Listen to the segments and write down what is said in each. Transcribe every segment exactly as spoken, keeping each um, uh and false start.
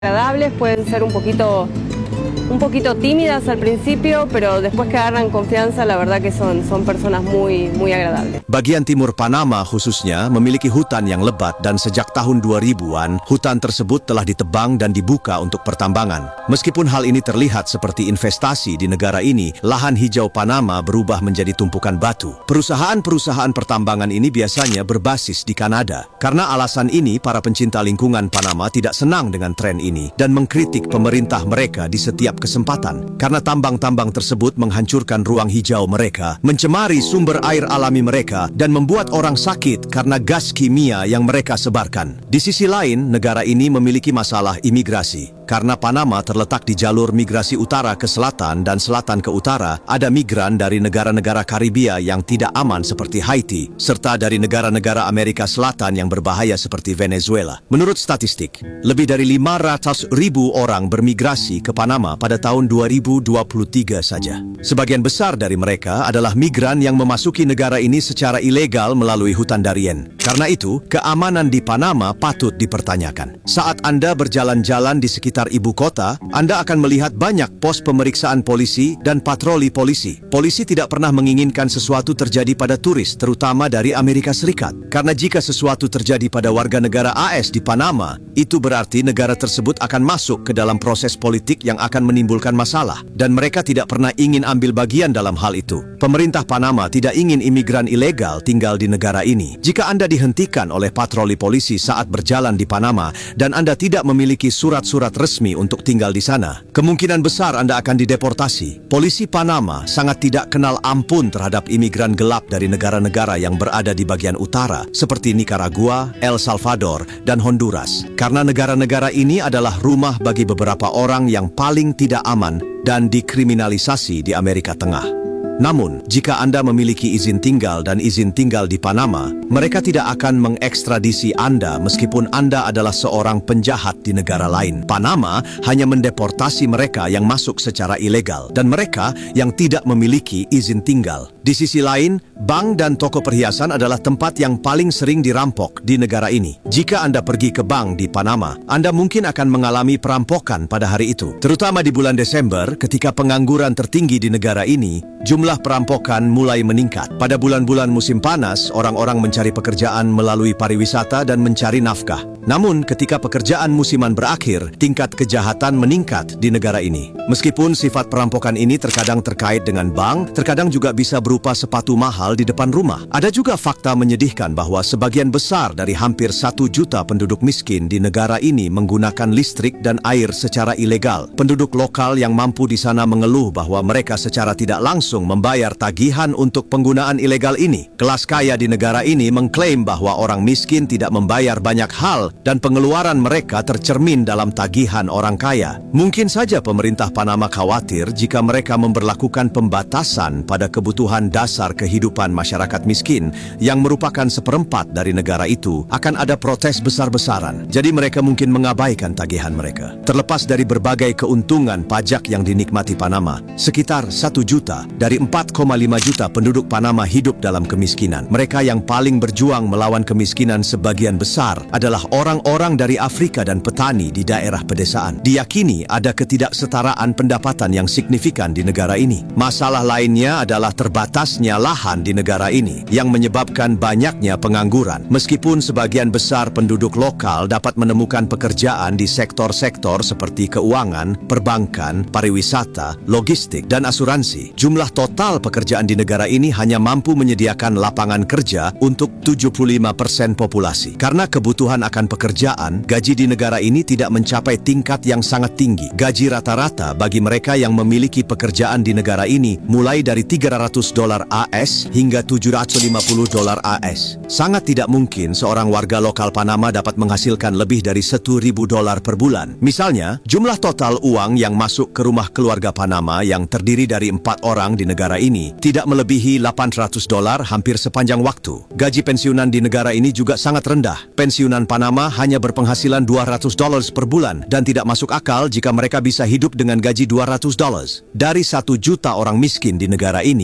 agradables, pueden ser un poquito, un poquito tímidas al principio, pero después que agarran confianza, la verdad que son, son personas muy, muy agradables. Bagian timur Panama khususnya memiliki hutan yang lebat dan sejak tahun dua ribuan, hutan tersebut telah ditebang dan dibuka untuk pertambangan. Meskipun hal ini terlihat seperti investasi di negara ini, lahan hijau Panama berubah menjadi tumpukan batu. Perusahaan-perusahaan pertambangan ini biasanya berbasis di Kanada. Karena alasan ini, para pencinta lingkungan Panama tidak senang dengan tren ini dan mengkritik pemerintah mereka di setiap kesempatan. Karena tambang-tambang tersebut menghancurkan ruang hijau mereka, mencemari sumber air alami mereka, dan membuat orang sakit karena gas kimia yang mereka sebarkan. Di sisi lain, negara ini memiliki masalah imigrasi. Karena Panama terletak di jalur migrasi utara ke selatan dan selatan ke utara, ada migran dari negara-negara Karibia yang tidak aman seperti Haiti, serta dari negara-negara Amerika Selatan yang berbahaya seperti Venezuela. Menurut statistik, lebih dari lima ratus ribu orang bermigrasi ke Panama pada tahun dua ribu dua puluh tiga saja. Sebagian besar dari mereka adalah migran yang memasuki negara ini secara ilegal melalui hutan Darien. Karena itu, keamanan di Panama patut dipertanyakan. Saat Anda berjalan-jalan di sekitar ibu kota, Anda akan melihat banyak pos pemeriksaan polisi dan patroli polisi. Polisi tidak pernah menginginkan sesuatu terjadi pada turis, terutama dari Amerika Serikat. Karena jika sesuatu terjadi pada warga negara A S di Panama, itu berarti negara tersebut akan masuk ke dalam proses politik yang akan menimbulkan masalah, dan mereka tidak pernah ingin ambil bagian dalam hal itu. Pemerintah Panama tidak ingin imigran ilegal tinggal di negara ini. Jika Anda dihentikan oleh patroli polisi saat berjalan di Panama, dan Anda tidak memiliki surat-surat resmi untuk tinggal di sana, kemungkinan besar Anda akan dideportasi. Polisi Panama sangat tidak kenal ampun terhadap imigran gelap dari negara-negara yang berada di bagian utara, seperti Nicaragua, El Salvador, dan Honduras. Karena negara-negara ini adalah rumah bagi beberapa orang yang paling tidak aman dan dikriminalisasi di Amerika Tengah. Namun, jika Anda memiliki izin tinggal dan izin tinggal di Panama, mereka tidak akan mengekstradisi Anda meskipun Anda adalah seorang penjahat di negara lain. Panama hanya mendeportasi mereka yang masuk secara ilegal dan mereka yang tidak memiliki izin tinggal. Di sisi lain, bank dan toko perhiasan adalah tempat yang paling sering dirampok di negara ini. Jika Anda pergi ke bank di Panama, Anda mungkin akan mengalami perampokan pada hari itu. Terutama di bulan Desember, ketika pengangguran tertinggi di negara ini, jumlah perampokan mulai meningkat. Pada bulan-bulan musim panas, orang-orang mencari pekerjaan melalui pariwisata dan mencari nafkah. Namun, ketika pekerjaan musiman berakhir, tingkat kejahatan meningkat di negara ini. Meskipun sifat perampokan ini terkadang terkait dengan bank, terkadang juga bisa berupa sepatu mahal di depan rumah. Ada juga fakta menyedihkan bahwa sebagian besar dari hampir satu juta penduduk miskin di negara ini menggunakan listrik dan air secara ilegal. Penduduk lokal yang mampu di sana mengeluh bahwa mereka secara tidak langsung membayar tagihan untuk penggunaan ilegal ini. Kelas kaya di negara ini mengklaim bahwa orang miskin tidak membayar banyak hal dan pengeluaran mereka tercermin dalam tagihan orang kaya. Mungkin saja pemerintah Panama khawatir jika mereka memberlakukan pembatasan pada kebutuhan dasar kehidupan masyarakat miskin yang merupakan seperempat dari negara itu, akan ada protes besar-besaran. Jadi mereka mungkin mengabaikan tagihan mereka. Terlepas dari berbagai keuntungan pajak yang dinikmati Panama, sekitar satu juta dari empat koma lima juta penduduk Panama hidup dalam kemiskinan. Mereka yang paling berjuang melawan kemiskinan sebagian besar adalah orang-orang dari Afrika dan petani di daerah pedesaan. Diyakini ada ketidaksetaraan pendapatan yang signifikan di negara ini. Masalah lainnya adalah terbatasnya lahan di negara ini yang menyebabkan banyaknya pengangguran. Meskipun sebagian besar penduduk lokal dapat menemukan pekerjaan di sektor-sektor seperti keuangan, perbankan, pariwisata, logistik, dan asuransi, jumlah total pekerjaan di negara ini hanya mampu menyediakan lapangan kerja untuk tujuh puluh lima persen populasi. Karena kebutuhan akan pekerjaan, gaji di negara ini tidak mencapai tingkat yang sangat tinggi. Gaji rata-rata bagi mereka yang memiliki pekerjaan di negara ini mulai dari tiga ratus dolar A S hingga tujuh ratus lima puluh dolar A S. Sangat tidak mungkin seorang warga lokal Panama dapat menghasilkan lebih dari seribu dolar per bulan. Misalnya, jumlah total uang yang masuk ke rumah keluarga Panama yang terdiri dari empat orang di negara ini tidak melebihi delapan ratus dolar hampir sepanjang waktu. Gaji pensiunan di negara ini juga sangat rendah. Pensiunan Panama hanya berpenghasilan dua ratus dolar per bulan dan tidak masuk akal jika mereka bisa hidup dengan gaji dua ratus dolar. Dari satu juta orang miskin di negara ini,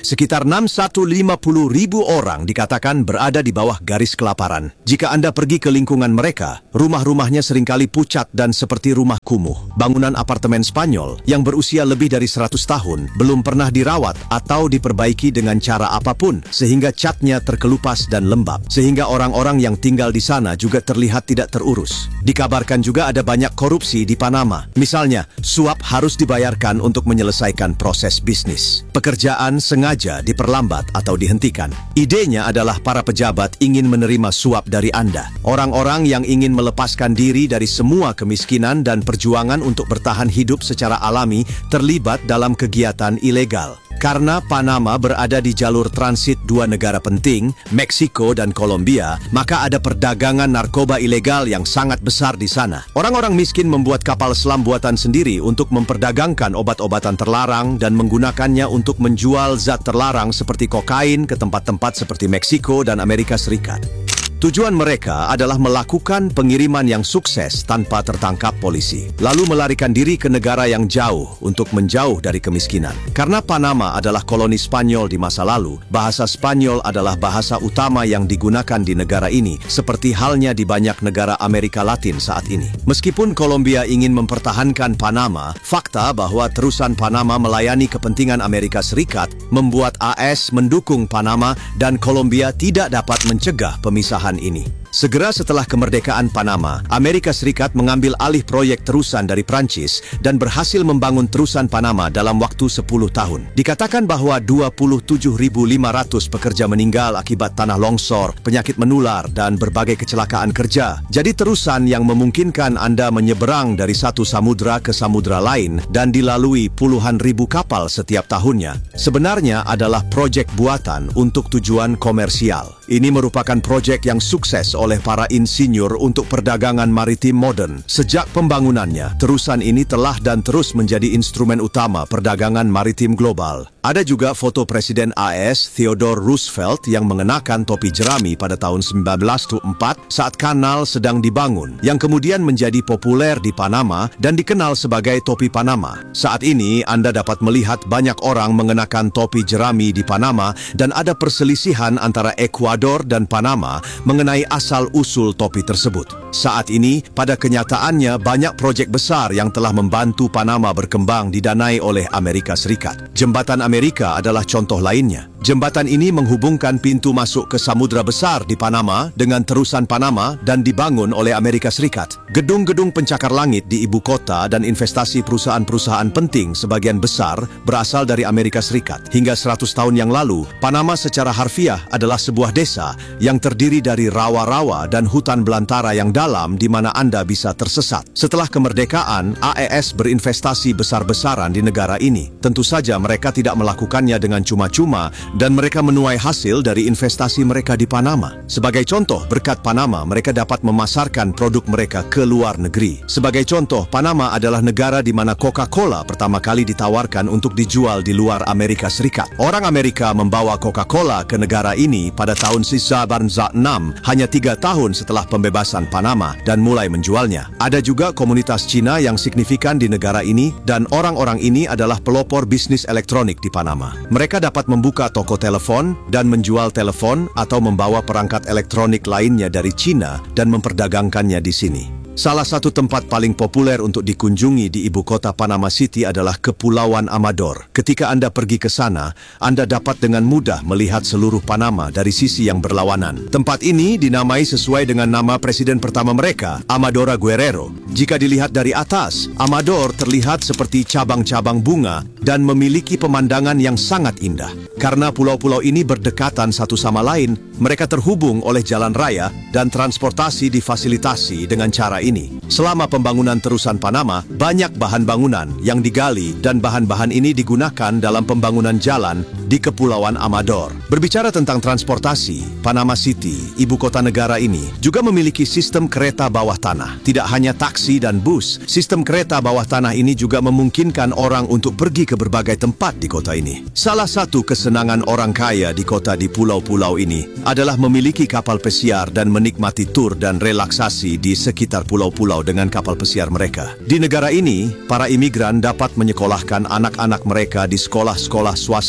Sekitar enam ratus lima puluh ribu orang dikatakan berada di bawah garis kelaparan. Jika Anda pergi ke lingkungan mereka, rumah-rumahnya seringkali pucat dan seperti rumah kumuh. Bangunan apartemen Spanyol yang berusia lebih dari seratus tahun belum pernah dirawat atau diperbaiki dengan cara apapun, sehingga catnya terkelupas dan lembab. Sehingga orang-orang yang tinggal di sana juga terlihat tidak terurus. Dikabarkan juga ada banyak korupsi di Panama. Misalnya, suap harus dibayarkan untuk menyelesaikan proses bisnis. Pekerjaan sengaja diperlambat atau dihentikan. Idenya adalah para pejabat ingin menerima suap dari Anda. Orang-orang yang ingin melepaskan diri dari semua kemiskinan dan perjuangan untuk bertahan hidup secara alami terlibat dalam kegiatan ilegal. Karena Panama berada di jalur transit dua negara penting, Meksiko dan Kolombia, maka ada perdagangan narkoba ilegal yang sangat besar di sana. Orang-orang miskin membuat kapal selam buatan sendiri untuk memperdagangkan obat-obatan terlarang dan menggunakannya untuk menjual zat terlarang seperti kokain ke tempat-tempat seperti Meksiko dan Amerika Serikat. Tujuan mereka adalah melakukan pengiriman yang sukses tanpa tertangkap polisi, lalu melarikan diri ke negara yang jauh untuk menjauh dari kemiskinan. Karena Panama adalah koloni Spanyol di masa lalu, bahasa Spanyol adalah bahasa utama yang digunakan di negara ini, seperti halnya di banyak negara Amerika Latin saat ini. Meskipun Kolombia ingin mempertahankan Panama, fakta bahwa terusan Panama melayani kepentingan Amerika Serikat membuat A S mendukung Panama dan Kolombia tidak dapat mencegah pemisahan ini. Segera setelah kemerdekaan Panama, Amerika Serikat mengambil alih proyek terusan dari Prancis dan berhasil membangun terusan Panama dalam waktu sepuluh tahun. Dikatakan bahwa dua puluh tujuh ribu lima ratus pekerja meninggal akibat tanah longsor, penyakit menular, dan berbagai kecelakaan kerja. Jadi terusan yang memungkinkan Anda menyeberang dari satu samudra ke samudra lain dan dilalui puluhan ribu kapal setiap tahunnya, sebenarnya adalah proyek buatan untuk tujuan komersial. Ini merupakan proyek yang sukses oleh para insinyur untuk perdagangan maritim modern. Sejak pembangunannya, terusan ini telah dan terus menjadi instrumen utama perdagangan maritim global. Ada juga foto Presiden A S Theodore Roosevelt yang mengenakan topi jerami pada tahun seribu sembilan ratus empat saat kanal sedang dibangun, yang kemudian menjadi populer di Panama dan dikenal sebagai topi Panama. Saat ini Anda dapat melihat banyak orang mengenakan topi jerami di Panama dan ada perselisihan antara Ekuador dan Panama mengenai asal-usul topi tersebut. Saat ini, pada kenyataannya banyak proyek besar yang telah membantu Panama berkembang didanai oleh Amerika Serikat. Jembatan Amerika adalah contoh lainnya. Jembatan ini menghubungkan pintu masuk ke Samudra Besar di Panama dengan terusan Panama dan dibangun oleh Amerika Serikat. Gedung-gedung pencakar langit di ibu kota dan investasi perusahaan-perusahaan penting sebagian besar berasal dari Amerika Serikat. Hingga seratus tahun yang lalu, Panama secara harfiah adalah sebuah desa yang terdiri dari rawa-rawa dan hutan belantara yang dalam di mana Anda bisa tersesat. Setelah kemerdekaan, A E S berinvestasi besar-besaran di negara ini. Tentu saja mereka tidak melakukannya dengan cuma-cuma dan mereka menuai hasil dari investasi mereka di Panama. Sebagai contoh, berkat Panama, mereka dapat memasarkan produk mereka ke luar negeri. Sebagai contoh, Panama adalah negara di mana Coca-Cola pertama kali ditawarkan untuk dijual di luar Amerika Serikat. Orang Amerika membawa Coca-Cola ke negara ini pada tahun seribu sembilan ratus enam, hanya tiga tahun setelah pembebasan Panama, dan mulai menjualnya. Ada juga komunitas Cina yang signifikan di negara ini, dan orang-orang ini adalah pelopor bisnis elektronik di Panama. Mereka dapat membuka toko telepon dan menjual telepon atau membawa perangkat elektronik lainnya dari Cina dan memperdagangkannya di sini. Salah satu tempat paling populer untuk dikunjungi di ibu kota Panama City adalah Kepulauan Amador. Ketika Anda pergi ke sana, Anda dapat dengan mudah melihat seluruh Panama dari sisi yang berlawanan. Tempat ini dinamai sesuai dengan nama presiden pertama mereka, Amadora Guerrero. Jika dilihat dari atas, Amador terlihat seperti cabang-cabang bunga dan memiliki pemandangan yang sangat indah. Karena pulau-pulau ini berdekatan satu sama lain, mereka terhubung oleh jalan raya dan transportasi difasilitasi dengan cara ini. Selama pembangunan terusan Panama, banyak bahan bangunan yang digali dan bahan-bahan ini digunakan dalam pembangunan jalan di Kepulauan Amador. Berbicara tentang transportasi, Panama City, ibu kota negara ini, juga memiliki sistem kereta bawah tanah. Tidak hanya taksi dan bus, sistem kereta bawah tanah ini juga memungkinkan orang untuk pergi ke berbagai tempat di kota ini. Salah satu kesenangan orang kaya di kota di pulau-pulau ini adalah memiliki kapal pesiar dan menikmati tur dan relaksasi di sekitar pulau-pulau dengan kapal pesiar mereka. Di negara ini, para imigran dapat menyekolahkan anak-anak mereka di sekolah-sekolah swasta ber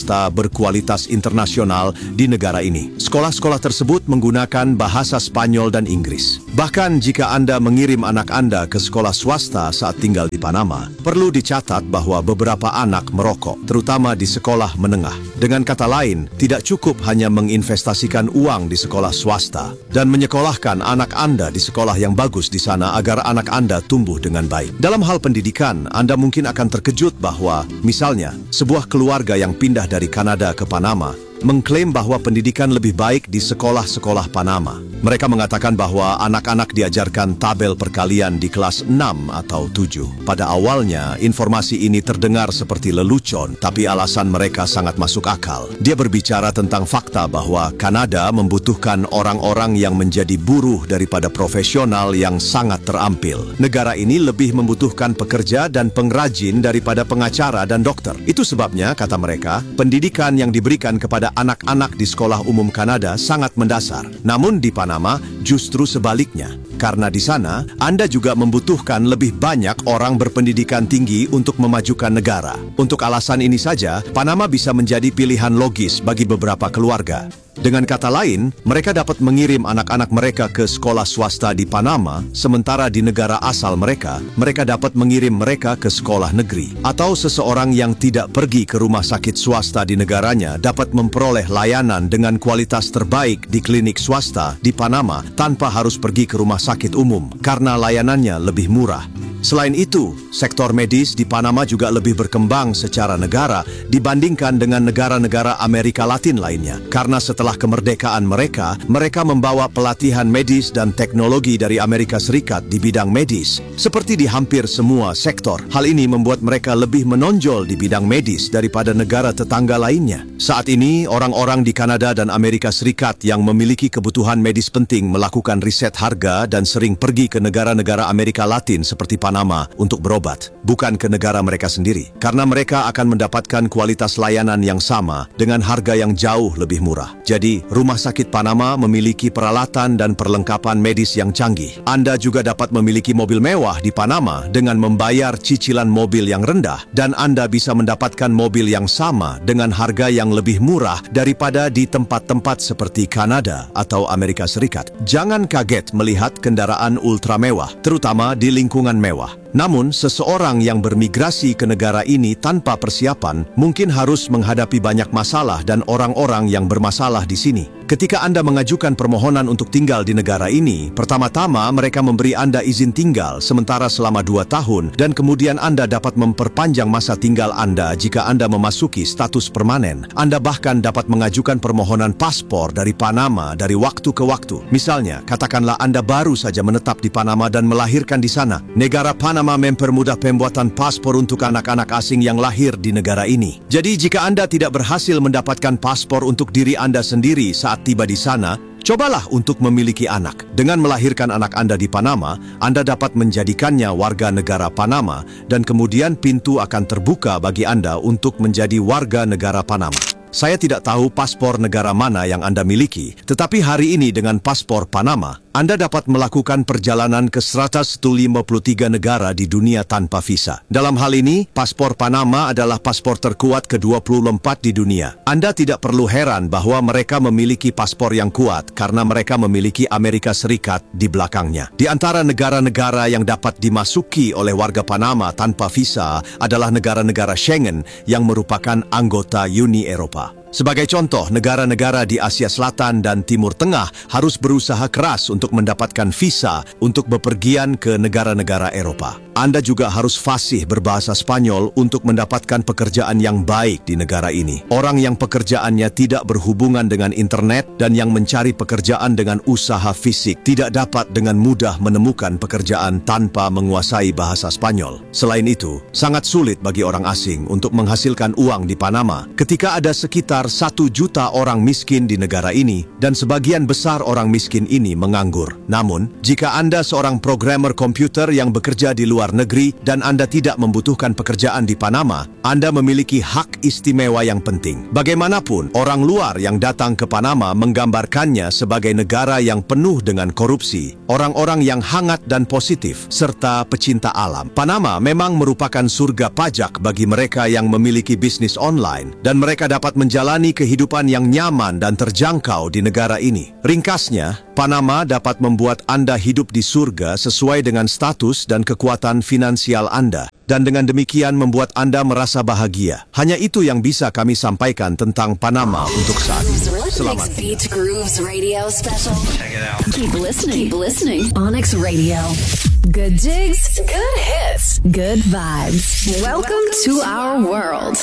berkualitas internasional di negara ini. Sekolah-sekolah tersebut menggunakan bahasa Spanyol dan Inggris. Bahkan jika Anda mengirim anak Anda ke sekolah swasta saat tinggal di Panama, perlu dicatat bahwa beberapa anak merokok, terutama di sekolah menengah. Dengan kata lain, tidak cukup hanya menginvestasikan uang di sekolah swasta dan menyekolahkan anak Anda di sekolah yang bagus di sana agar anak Anda tumbuh dengan baik. Dalam hal pendidikan, Anda mungkin akan terkejut bahwa, misalnya, sebuah keluarga yang pindah dari Kanada ke Panama mengklaim bahwa pendidikan lebih baik di sekolah-sekolah Panama. Mereka mengatakan bahwa anak-anak diajarkan tabel perkalian di kelas enam atau tujuh. Pada awalnya, informasi ini terdengar seperti lelucon, tapi alasan mereka sangat masuk akal. Dia berbicara tentang fakta bahwa Kanada membutuhkan orang-orang yang menjadi buruh daripada profesional yang sangat terampil. Negara ini lebih membutuhkan pekerja dan pengrajin daripada pengacara dan dokter. Itu sebabnya, kata mereka, pendidikan yang diberikan kepada anak-anak di sekolah umum Kanada sangat mendasar. Namun di Panama justru sebaliknya. Karena di sana, Anda juga membutuhkan lebih banyak orang berpendidikan tinggi untuk memajukan negara. Untuk alasan ini saja, Panama bisa menjadi pilihan logis bagi beberapa keluarga. Dengan kata lain, mereka dapat mengirim anak-anak mereka ke sekolah swasta di Panama, sementara di negara asal mereka, mereka dapat mengirim mereka ke sekolah negeri. Atau seseorang yang tidak pergi ke rumah sakit swasta di negaranya dapat memperoleh layanan dengan kualitas terbaik di klinik swasta di Panama tanpa harus pergi ke rumah sakit umum, karena layanannya lebih murah. Selain itu, sektor medis di Panama juga lebih berkembang secara negara dibandingkan dengan negara-negara Amerika Latin lainnya. Karena setelah kemerdekaan mereka, mereka membawa pelatihan medis dan teknologi dari Amerika Serikat di bidang medis. Seperti di hampir semua sektor, hal ini membuat mereka lebih menonjol di bidang medis daripada negara tetangga lainnya. Saat ini, orang-orang di Kanada dan Amerika Serikat yang memiliki kebutuhan medis penting melakukan riset harga dan sering pergi ke negara-negara Amerika Latin seperti Panama. Panama untuk berobat, bukan ke negara mereka sendiri, karena mereka akan mendapatkan kualitas layanan yang sama dengan harga yang jauh lebih murah. Jadi, Rumah Sakit Panama memiliki peralatan dan perlengkapan medis yang canggih. Anda juga dapat memiliki mobil mewah di Panama dengan membayar cicilan mobil yang rendah, dan Anda bisa mendapatkan mobil yang sama dengan harga yang lebih murah daripada di tempat-tempat seperti Kanada atau Amerika Serikat. Jangan kaget melihat kendaraan ultra mewah, terutama di lingkungan mewah. Namun, seseorang yang bermigrasi ke negara ini tanpa persiapan mungkin harus menghadapi banyak masalah dan orang-orang yang bermasalah di sini. Ketika Anda mengajukan permohonan untuk tinggal di negara ini, pertama-tama mereka memberi Anda izin tinggal sementara selama dua tahun dan kemudian Anda dapat memperpanjang masa tinggal Anda jika Anda memasuki status permanen. Anda bahkan dapat mengajukan permohonan paspor dari Panama dari waktu ke waktu. Misalnya, katakanlah Anda baru saja menetap di Panama dan melahirkan di sana. Negara Panama mempermudah pembuatan paspor untuk anak-anak asing yang lahir di negara ini. Jadi, jika Anda tidak berhasil mendapatkan paspor untuk diri Anda sendiri saat tiba di sana, cobalah untuk memiliki anak. Dengan melahirkan anak Anda di Panama, Anda dapat menjadikannya warga negara Panama dan kemudian pintu akan terbuka bagi Anda untuk menjadi warga negara Panama. Saya tidak tahu paspor negara mana yang Anda miliki, tetapi hari ini dengan paspor Panama, Anda dapat melakukan perjalanan ke seratus lima puluh tiga negara di dunia tanpa visa. Dalam hal ini, paspor Panama adalah paspor terkuat ke dua puluh empat di dunia. Anda tidak perlu heran bahwa mereka memiliki paspor yang kuat karena mereka memiliki Amerika Serikat di belakangnya. Di antara negara-negara yang dapat dimasuki oleh warga Panama tanpa visa adalah negara-negara Schengen yang merupakan anggota Uni Eropa. Sebagai contoh, negara-negara di Asia Selatan dan Timur Tengah harus berusaha keras untuk mendapatkan visa untuk bepergian ke negara-negara Eropa. Anda juga harus fasih berbahasa Spanyol untuk mendapatkan pekerjaan yang baik di negara ini. Orang yang pekerjaannya tidak berhubungan dengan internet dan yang mencari pekerjaan dengan usaha fisik tidak dapat dengan mudah menemukan pekerjaan tanpa menguasai bahasa Spanyol. Selain itu, sangat sulit bagi orang asing untuk menghasilkan uang di Panama ketika ada sekitar satu juta orang miskin di negara ini dan sebagian besar orang miskin ini menganggur. Namun, jika Anda seorang programmer komputer yang bekerja di luar negeri dan Anda tidak membutuhkan pekerjaan di Panama, Anda memiliki hak istimewa yang penting. Bagaimanapun, orang luar yang datang ke Panama menggambarkannya sebagai negara yang penuh dengan korupsi, orang-orang yang hangat dan positif, serta pecinta alam. Panama memang merupakan surga pajak bagi mereka yang memiliki bisnis online dan mereka dapat menjalankan menjalani kehidupan yang nyaman dan terjangkau di negara ini. Ringkasnya, Panama dapat membuat Anda hidup di surga sesuai dengan status dan kekuatan finansial Anda. Dan dengan demikian membuat Anda merasa bahagia. Hanya itu yang bisa kami sampaikan tentang Panama untuk saat ini. Selamat. Beach Grooves Radio Special. Check it out. Keep listening. Keep listening. Onyx Radio. Good jigs, good hits, good vibes. Welcome to our world.